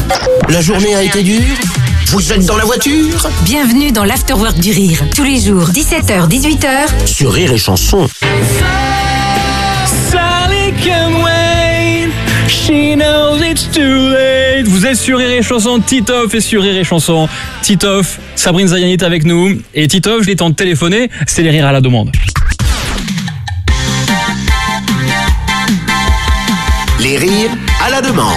La journée a été dure? Vous êtes dans la voiture? Bienvenue dans l'Afterwork du Rire. Tous les jours, 17h, 18h. Sur Rire et Chanson. Sally can wait, she knows it's too late. Vous êtes sur Rire et Chanson, Titoff est sur Rire et Chanson. Titoff, Sabrine Zayani est avec nous. Et Titoff, je l'ai tenté de téléphoner, c'est les rires à la demande. Les rires à la demande.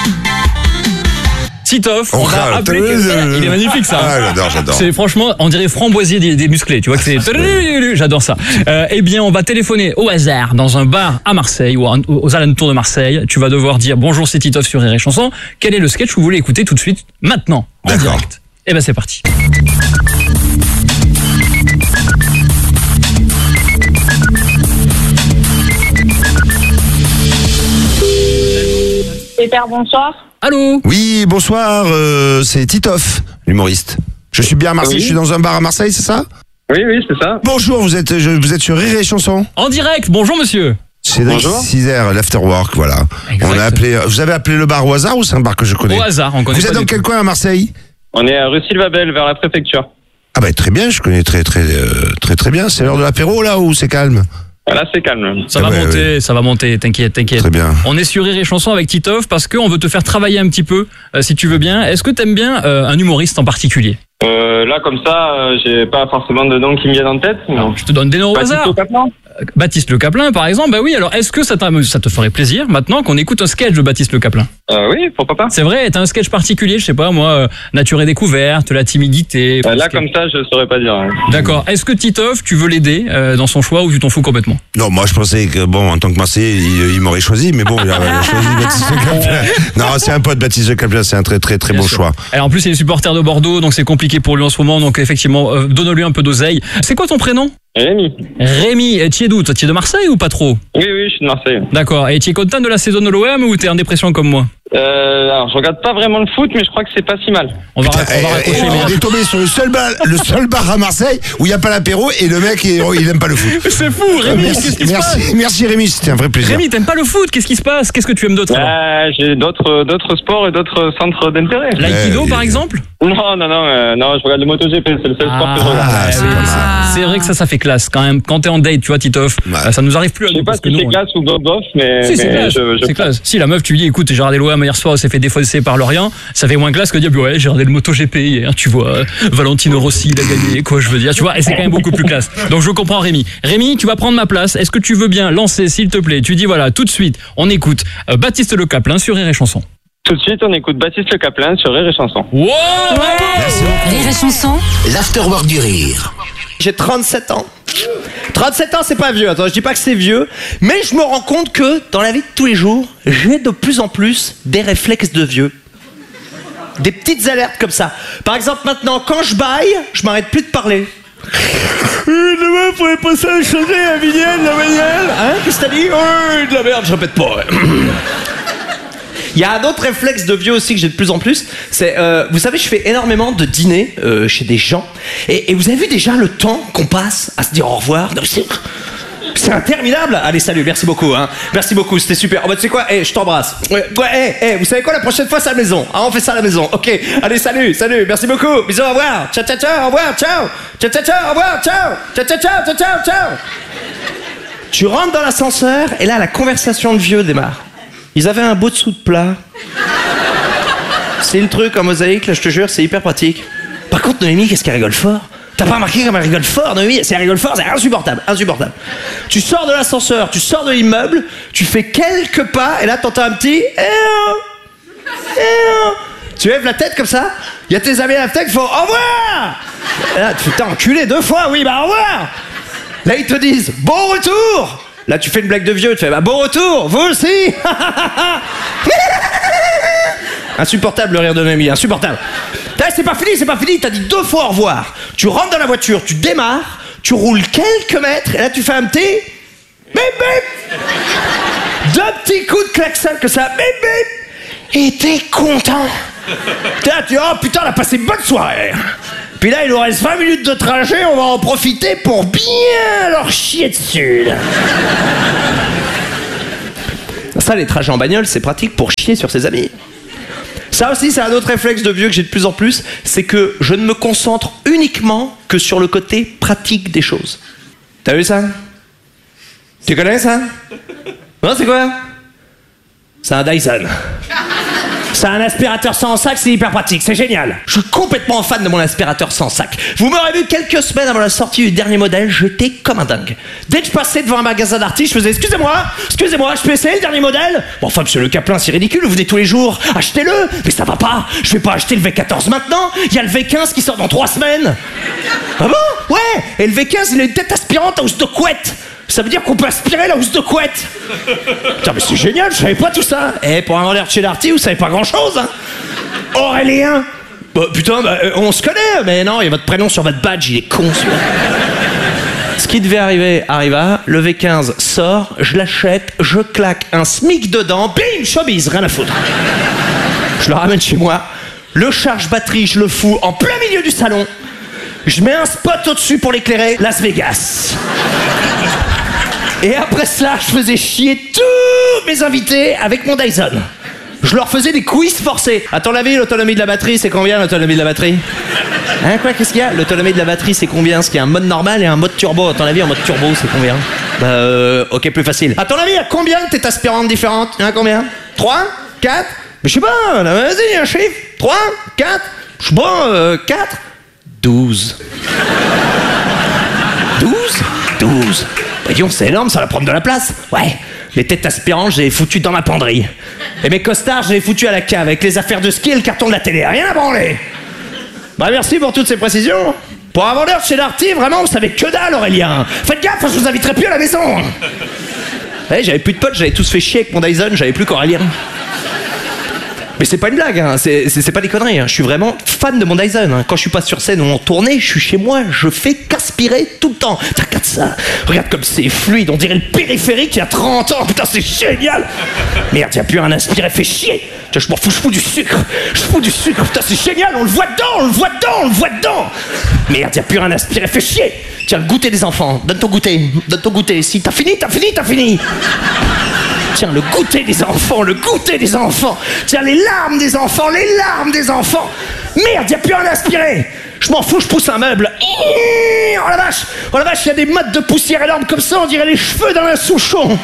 Titoff, on va appeler quelqu'un. Il est magnifique ça. Ah, j'adore. C'est franchement, on dirait framboisier des musclés, tu vois que c'est. J'adore ça. Eh bien, on va téléphoner au hasard dans un bar à Marseille ou aux alentours de Marseille. Tu vas devoir dire bonjour, c'est Titoff sur Rire et Chanson. Quel est le sketch que vous voulez écouter tout de suite, maintenant, en D'accord. direct? Eh ben, c'est parti. Peter, bonsoir. Allô? Oui, bonsoir, c'est Titoff, l'humoriste. Je suis bien à Marseille, Oui. je suis dans un bar à Marseille, c'est ça? Oui, c'est ça. Bonjour, vous êtes sur Rire et Chanson? En direct, bonjour monsieur. Cédric Bonjour. Cizer, l'Afterwork, voilà. Exact. On a appelé, vous avez appelé le bar au hasard ou c'est un bar que je connais? Au hasard, on connaît Vous pas êtes dans du quel tout. coin à Marseille? On est à rue Sylvabel, vers la préfecture. Ah bah très bien, je connais très bien. C'est l'heure de l'apéro là ou c'est calme? Là, c'est calme. Ça va ouais, monter, ça va monter, t'inquiète. Très bien. On est sur Rire et Chanson avec Titoff parce qu'on veut te faire travailler un petit peu, si tu veux bien. Est-ce que t'aimes bien un humoriste en particulier? Là, comme ça, j'ai pas forcément de nom qui me viennent en tête. Non. Je te donne des noms au hasard. Baptiste Le Caplin, par exemple. Bah oui, alors est-ce que ça te ferait plaisir maintenant qu'on écoute un sketch de Baptiste Le Caplin? Oui, pourquoi pas. C'est vrai, t'as un sketch particulier, je sais pas moi, nature et découverte, la timidité. Là, comme ça, je saurais pas dire. Hein. D'accord. Est-ce que Titoff, tu veux l'aider dans son choix ou tu t'en fous complètement? Non, moi je pensais que bon, en tant que Marseillais, il m'aurait choisi, mais bon, il a choisi Baptiste Le Caplin. Non, c'est un pote, Baptiste Le Caplin, c'est un très Bien bon sûr. choix. Alors en plus, il est supporter de Bordeaux, donc c'est compliqué pour lui en ce moment. Donc effectivement, donne-lui un peu d'oseille. C'est quoi ton prénom? Rémi. Rémi. Tu es d'où? Toi, tu es de Marseille ou pas trop? Oui, je suis de Marseille. D'accord. Et tu es content de la saison de l'OM ou t'es en dépression comme moi? Alors, je regarde pas vraiment le foot, mais je crois que c'est pas si mal. On va raccrocher. On est tombé sur le seul bar à Marseille où il n'y a pas l'apéro et le mec il aime pas le foot. C'est fou, Rémi. Qu'est-ce qui se passe? Merci Rémi, c'était un vrai plaisir. Rémi, t'aimes pas le foot? Qu'est-ce qui se passe? Qu'est-ce que tu aimes d'autre alors? J'ai d'autres sports et d'autres centres d'intérêt. L'aïkido par exemple? Non, je regarde le MotoGP, c'est le seul sport que je regarde. Ah, c'est oui, pas mal. c'est vrai que ça fait classe quand même. Quand t'es en date, tu vois, Titoff, Ouais. ça nous arrive plus à Je nous sais pas parce que si nous. c'est classe ou bof, mais, Si, c'est classe. je C'est classe. Si la meuf, tu lui dis, écoute, j'ai regardé l'OM hier soir, on s'est fait défausser par Lorient, ça fait moins classe que de dire, ouais, j'ai regardé le MotoGP hier, tu vois, Valentino Rossi, il a gagné, quoi, je veux dire, tu vois, et c'est quand même beaucoup plus classe. Donc je comprends Rémi. Rémi, tu vas prendre ma place. Est-ce que tu veux bien lancer, s'il te plaît? Tu dis, voilà, tout de suite, on écoute Baptiste Le Caplin sur Rire et Chanson. Tout de suite, on écoute Baptiste Le Caplin sur Rire et Chanson. Wow! Rire et Chanson. L'Afterwork du Rire. J'ai 37 ans. 37 ans, c'est pas vieux. Attends, je dis pas que c'est vieux, mais je me rends compte que dans la vie de tous les jours, j'ai de plus en plus des réflexes de vieux. Des petites alertes comme ça. Par exemple, maintenant, quand je baille, je m'arrête plus de parler. Demain, faudrait passer à changer à Vignelle, la bagnole. Hein, qu'est-ce que t'as dit? De la merde, je répète pas. Ouais. Il y a un autre réflexe de vieux aussi que j'ai de plus en plus, c'est, vous savez, je fais énormément de dîners chez des gens, et vous avez vu déjà le temps qu'on passe à se dire au revoir? Non, c'est interminable. Allez, salut, merci beaucoup, hein. Merci beaucoup, c'était super. Oh bah tu sais quoi, je t'embrasse. Vous savez quoi, la prochaine fois c'est à la maison. Ah, on fait ça à la maison. Ok, allez, salut, merci beaucoup. Bisous, au revoir. Ciao, au revoir, ciao. Ciao, au revoir, ciao. Ciao. Tu rentres dans l'ascenseur et là la conversation de vieux démarre. Ils avaient un beau dessous de plat. C'est le truc en mosaïque, là, je te jure, c'est hyper pratique. Par contre, Noémie, qu'est-ce qu'elle rigole fort? T'as pas remarqué comme elle rigole fort, Noémie? Si elle rigole fort, c'est insupportable. Tu sors de l'ascenseur, tu sors de l'immeuble, tu fais quelques pas, et là, t'entends un petit... Tu lèves la tête comme ça, il y a tes amis à la tête qui font « Au revoir !» Et là, tu t'es enculé 2 fois, oui, bah au revoir. Là, ils te disent « Bon retour !» Là, tu fais une blague de vieux, tu fais bah, bon retour, vous aussi. Insupportable le rire de Noémie, insupportable. C'est pas fini, t'as dit 2 fois au revoir. Tu rentres dans la voiture, tu démarres, tu roules quelques mètres, et là tu fais un petit... Bip bip. 2 petits coups de klaxon que ça... Bip bip. Et t'es content. Là, tu dis, oh putain, on a passé une bonne soirée. Puis là, il nous reste 20 minutes de trajet, on va en profiter pour bien leur chier dessus. Ça, les trajets en bagnole, c'est pratique pour chier sur ses amis. Ça aussi, c'est un autre réflexe de vieux que j'ai de plus en plus, c'est que je ne me concentre uniquement que sur le côté pratique des choses. T'as vu ça? Tu connais ça? Non, c'est quoi? C'est un Dyson. C'est un aspirateur sans sac, c'est hyper pratique, c'est génial. Je suis complètement fan de mon aspirateur sans sac. Vous m'aurez vu quelques semaines avant la sortie du dernier modèle, j'étais comme un dingue. Dès que je passais devant un magasin d'artistes, je faisais excusez-moi, je peux essayer le dernier modèle? Bon, enfin, monsieur Le Caplin, c'est ridicule, vous venez tous les jours, achetez-le. Mais ça va pas, je vais pas acheter le V14 maintenant, il y a le V15 qui sort dans 3 semaines. Ah bon? Ouais, et le V15, il a une tête aspirante à housse de couette. Ça veut dire qu'on peut aspirer la housse de couette. Putain, mais c'est génial, je savais pas tout ça. Et pour un vendeur de chez Darty, vous savez pas grand-chose, hein. Aurélien. Bah, putain, on se connaît, mais non, il y a votre prénom sur votre badge, il est con, celui-là. Ce qui devait arriver arriva, le V15 sort, je l'achète, je claque un SMIC dedans, bim, showbiz, rien à foutre. Je le ramène chez moi, le charge-batterie, je le fous en plein milieu du salon, je mets un spot au-dessus pour l'éclairer, Las Vegas. Et après cela, je faisais chier tous mes invités avec mon Dyson. Je leur faisais des quiz forcés. À ton avis, l'autonomie de la batterie, c'est combien l'autonomie de la batterie? Hein, quoi, qu'est-ce qu'il y a? L'autonomie de la batterie, c'est combien? Parce qu'il y a un mode normal et un mode turbo. À ton avis, en mode turbo, c'est combien? Ok, plus facile. À ton avis, il y a combien de têtes aspirantes différentes? Il y en a combien? 3? 4? Mais je sais pas, vas-y, un chiffre. 3? 4? Je sais pas, 4? 12. 12? 12. Bah disons, c'est énorme, ça va prendre de la place. Ouais, les têtes aspirantes, j'ai foutu dans ma penderie. Et mes costards, j'ai foutu à la cave avec les affaires de ski et le carton de la télé. Rien à branler. Bah merci pour toutes ces précisions. Pour un vendeur chez Darty, vraiment, vous savez que dalle, Aurélien. Faites gaffe, je vous inviterai plus à la maison. Ouais, j'avais plus de potes, j'avais tous fait chier avec mon Dyson, j'avais plus qu'Aurélien. Mais c'est pas une blague, hein. C'est pas des conneries, hein. Je suis vraiment fan de mon Dyson, hein. Quand je suis pas sur scène ou en tournée, je suis chez moi, je fais qu'aspirer tout le temps. Regarde ça, regarde comme c'est fluide, on dirait le périphérique il y a 30 ans, putain c'est génial. Merde, y'a plus un aspiré, fait chier. Tiens, je m'en fous, je fous du sucre, putain c'est génial, on le voit dedans. Merde, y'a plus un aspiré, fait chier. Tiens, le goûter des enfants, donne ton goûter. Si t'as fini. Tiens, le goûter des enfants. Tiens, les larmes des enfants. Merde, y'a plus un aspiré. Je m'en fous, je pousse un meuble. Oh la vache, il y a des mottes de poussière énormes comme ça, on dirait les cheveux d'un souchon.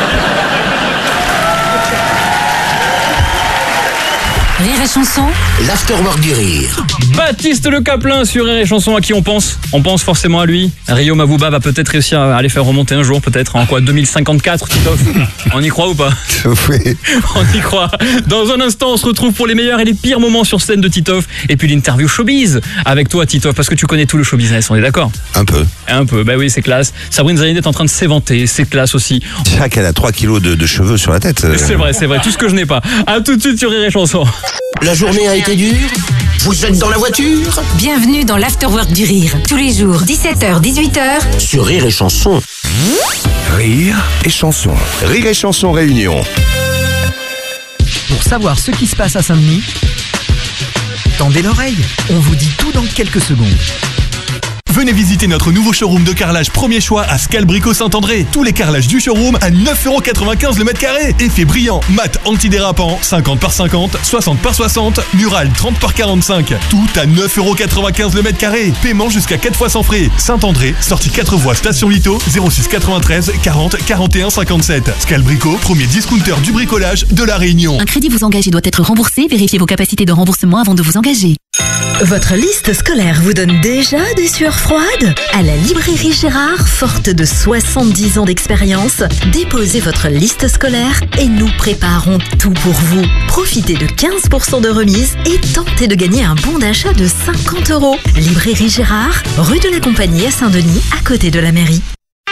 Rire et chanson, l'afterwork du rire. Baptiste Le Caplin sur Rire et Chanson, à qui on pense? On pense forcément à lui. Rio Mavuba va peut-être réussir à les faire remonter un jour, peut-être en quoi 2054, Titoff. On y croit ou pas? Oui. On y croit. Dans un instant, on se retrouve pour les meilleurs et les pires moments sur scène de Titoff. Et puis l'interview showbiz avec toi, Titoff, parce que tu connais tout le show business, on est d'accord? Un peu, bah oui, c'est classe. Sabrine Zanideh est en train de s'éventer, c'est classe aussi. Chaque, elle a 3 kilos de cheveux sur la tête. C'est vrai, tout ce que je n'ai pas. À tout de suite sur Rire et Chanson. La journée a été dure? Vous êtes dans la voiture? bienvenue dans l'Afterwork du Rire. Tous les jours, 17h, 18h. Sur Rire et Chanson. Rire et Chanson. Rire et Chanson Réunion. Pour savoir ce qui se passe à Saint-Denis, tendez l'oreille. On vous dit tout dans quelques secondes. Venez visiter notre nouveau showroom de carrelage premier choix à Scalbrico Saint-André. Tous les carrelages du showroom à 9,95€ le mètre carré. Effet brillant, mat antidérapant, 50 par 50, 60 par 60, mural 30 par 45. Tout à 9,95€ le mètre carré. Paiement jusqu'à 4 fois sans frais. Saint-André, sortie 4 voies station Lito, 06 93 40 41 57. Scalbrico, premier discounter du bricolage de la Réunion. Un crédit vous engage et doit être remboursé. Vérifiez vos capacités de remboursement avant de vous engager. Votre liste scolaire vous donne déjà des sueurs froides? À la librairie Gérard, forte de 70 ans d'expérience, déposez votre liste scolaire et nous préparons tout pour vous. Profitez de 15% de remise et tentez de gagner un bon d'achat de 50€. Librairie Gérard, rue de la Compagnie à Saint-Denis, à côté de la mairie.